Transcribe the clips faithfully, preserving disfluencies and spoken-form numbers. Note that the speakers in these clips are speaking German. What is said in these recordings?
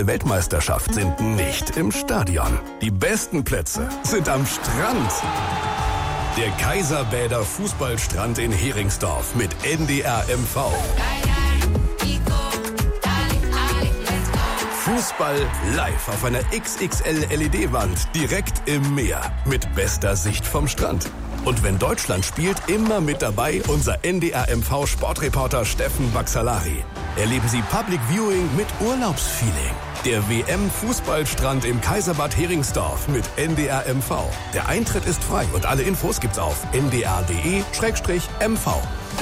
Weltmeisterschaft sind nicht im Stadion. Die besten Plätze sind am Strand. Der Kaiserbäder Fußballstrand in Heringsdorf mit N D R M V. Fußball live auf einer X X L L E D-Wand direkt im Meer mit bester Sicht vom Strand. Und wenn Deutschland spielt, immer mit dabei unser N D R M V-Sportreporter Steffen Baxalari. Erleben Sie Public Viewing mit Urlaubsfeeling. Der W M-Fußballstrand im Kaiserbad Heringsdorf mit N D R M V. Der Eintritt ist frei und alle Infos gibt's auf n d r punkt d e slash m v.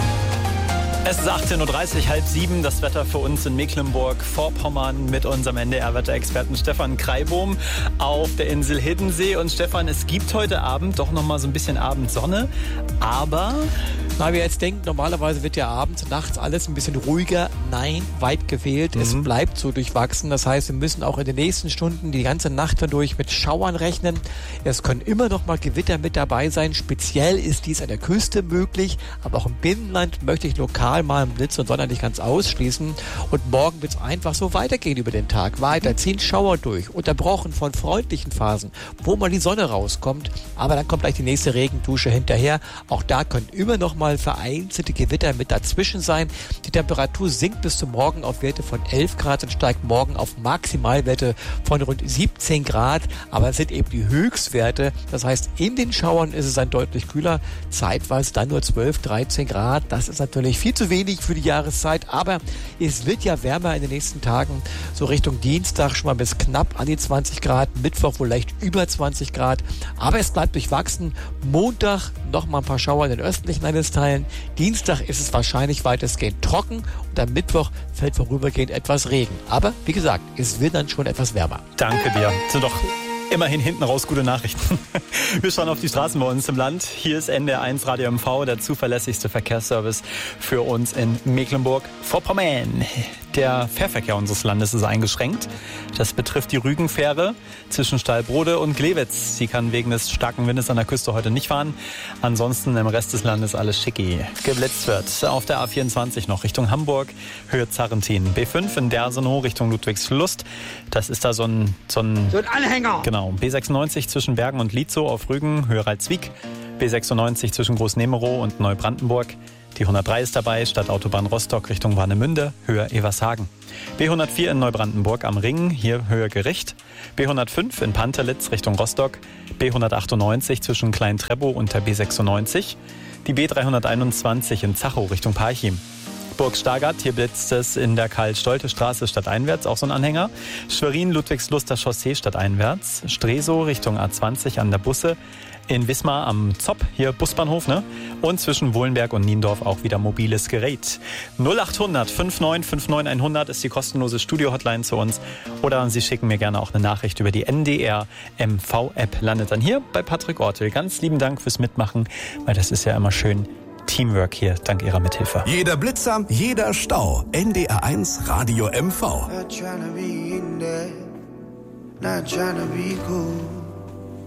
Es ist achtzehn Uhr dreißig, halb sieben. Das Wetter für uns in Mecklenburg-Vorpommern mit unserem N D R-Wetterexperten Stefan Kreibohm auf der Insel Hiddensee. Und Stefan, es gibt heute Abend doch noch mal so ein bisschen Abendsonne, aber... Na, wir jetzt denken, normalerweise wird ja abends, nachts alles ein bisschen ruhiger. Nein, weit gefehlt. Mhm. Es bleibt so durchwachsen. Das heißt, wir müssen auch in den nächsten Stunden die ganze Nacht hindurch mit Schauern rechnen. Es können immer noch mal Gewitter mit dabei sein. Speziell ist dies an der Küste möglich, aber auch im Binnenland möchte ich lokal mal einen Blitz und Donner nicht ganz ausschließen. Und morgen wird es einfach so weitergehen über den Tag. Weiter ziehen Schauer durch, unterbrochen von freundlichen Phasen, wo mal die Sonne rauskommt. Aber dann kommt gleich die nächste Regendusche hinterher. Auch da können immer noch mal vereinzelte Gewitter mit dazwischen sein. Die Temperatur sinkt bis zum Morgen auf Werte von elf Grad und steigt morgen auf Maximalwerte von rund siebzehn Grad. Aber es sind eben die Höchstwerte. Das heißt, in den Schauern ist es dann deutlich kühler. Zeitweise dann nur zwölf, dreizehn Grad. Das ist natürlich viel zu wenig für die Jahreszeit. Aber es wird ja wärmer in den nächsten Tagen. So Richtung Dienstag schon mal bis knapp an die zwanzig Grad. Mittwoch wohl leicht über zwanzig Grad. Aber es bleibt durchwachsen. Montag noch mal ein paar Schauer in den östlichen Landesteilen. Dienstag ist es wahrscheinlich weitestgehend trocken und am Mittwoch fällt vorübergehend etwas Regen. Aber wie gesagt, es wird dann schon etwas wärmer. Danke dir. Das sind doch immerhin hinten raus gute Nachrichten. Wir schauen auf die Straßen bei uns im Land. Hier ist N D R eins Radio M V, der zuverlässigste Verkehrsservice für uns in Mecklenburg-Vorpommern. Der Fährverkehr unseres Landes ist eingeschränkt. Das betrifft die Rügenfähre zwischen Stallbrode und Glewitz. Sie kann wegen des starken Windes an der Küste heute nicht fahren. Ansonsten im Rest des Landes alles schicki. Geblitzt wird auf der A vierundzwanzig noch Richtung Hamburg, Höhe Zarrentin. B fünf in Dersenow Richtung Ludwigslust. Das ist da so ein... So ein, so ein Anhänger. Genau. B sechsundneunzig zwischen Bergen und Lietzow auf Rügen, Höhe Ralzwiek. B sechsundneunzig zwischen Großnemerow und Neubrandenburg. Die hundertdrei ist dabei, Stadtautobahn Rostock Richtung Warnemünde, Höhe Evershagen. B hundertvier in Neubrandenburg am Ring, hier Höhe Gericht. B hundertfünf in Pantelitz Richtung Rostock. B hundertachtundneunzig zwischen Klein-Trebow und der B sechsundneunzig. Die B dreihunderteinundzwanzig in Zachow Richtung Parchim. Burg Stargard, hier blitzt es in der Karl-Stolte-Straße stadteinwärts, auch so ein Anhänger. Schwerin, Ludwigsluster Chaussee stadteinwärts. Stresow Richtung A zwanzig an der Busse. In Wismar am Zopp, hier Busbahnhof, ne? Und zwischen Wohlenberg und Niendorf auch wieder mobiles Gerät. null achthundert neunundfünfzig neunundfünfzig hundert ist die kostenlose Studio-Hotline zu uns. Oder Sie schicken mir gerne auch eine Nachricht über die N D R M V-App. Landet dann hier bei Patrick Ortel. Ganz lieben Dank fürs Mitmachen, weil das ist ja immer schön Teamwork hier, dank Ihrer Mithilfe. Jeder Blitzer, jeder Stau. N D R eins Radio M V. Not trying to be in there, not trying to be cool.